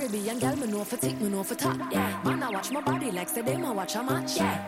Caribbean girl, me know for tick, me know for top. Yeah, man, I watch my body like say them I watch a match. Yeah,